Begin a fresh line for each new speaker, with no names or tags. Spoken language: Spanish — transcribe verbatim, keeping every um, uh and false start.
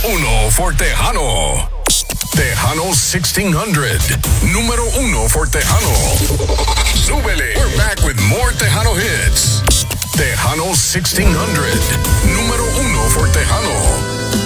uno for Tejano. Tejano sixteen hundred. Número uno for Tejano. Súbele. We're back with more Tejano hits. Tejano sixteen hundred. Número uno for Tejano.